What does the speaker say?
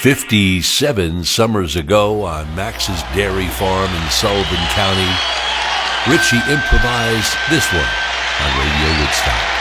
57 summers ago on Max's Dairy Farm in Sullivan County, Richie improvised this one on Radio Woodstock.